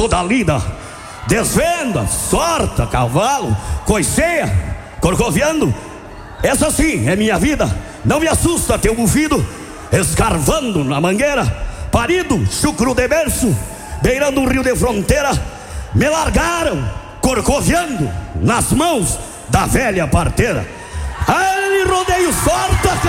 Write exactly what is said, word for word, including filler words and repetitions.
toda lida, desvenda, sorta, cavalo, coiceia, corcoviando. Essa sim é minha vida, não me assusta teu bufido. Escarvando na mangueira, parido, chucro de berço, beirando um rio de fronteira, me largaram, corcoviando nas mãos da velha parteira. Aí rodeio sorta,